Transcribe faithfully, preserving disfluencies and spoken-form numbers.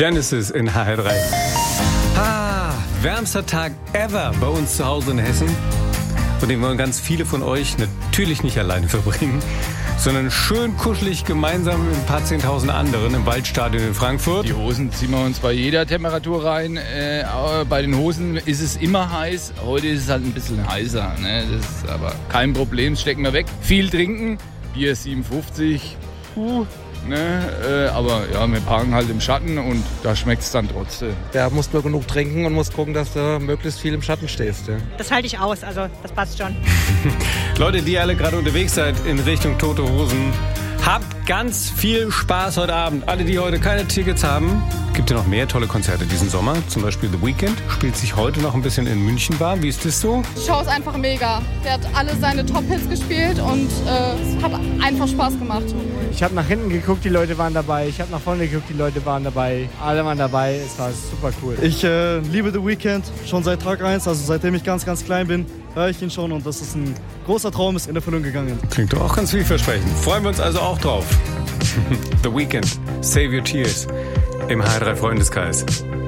Genesis in H R drei. Ah, wärmster Tag ever bei uns zu Hause in Hessen. Und den wollen ganz viele von euch natürlich nicht alleine verbringen, sondern schön kuschelig gemeinsam mit ein paar zehntausend anderen im Waldstadion in Frankfurt. Die Hosen ziehen wir uns bei jeder Temperatur rein. Äh, bei den Hosen ist es immer heiß. Heute ist es halt ein bisschen heißer. Ne? Das ist aber kein Problem, das stecken wir weg. Viel trinken, Bier siebenundfünfzig. Uh. Ne, äh, aber ja, wir parken halt im Schatten und da schmeckt es dann trotzdem. Da musst du genug trinken und musst gucken, dass du möglichst viel im Schatten stehst. Ja. Das halte ich aus, also das passt schon. Leute, die alle gerade unterwegs seid in Richtung Tote Hosen, habt ganz viel Spaß heute Abend. Alle, die heute keine Tickets haben, gibt ja noch mehr tolle Konzerte diesen Sommer. Zum Beispiel The Weeknd spielt sich heute noch ein bisschen in München warm. Wie ist das so? Die Show ist einfach mega. Der hat alle seine Top-Hits gespielt und äh, es hat einfach Spaß gemacht. Ich habe nach hinten geguckt, die Leute waren dabei. Ich habe nach vorne geguckt, die Leute waren dabei. Alle waren dabei, es war super cool. Ich äh, liebe The Weeknd schon seit Tag eins, also seitdem ich ganz, ganz klein bin, höre ich ihn schon und das ist ein großer Traum, ist in Erfüllung gegangen. Klingt doch auch ganz vielversprechend. Freuen wir uns also auch drauf. The Weeknd, Save Your Tears im H R drei Freundeskreis.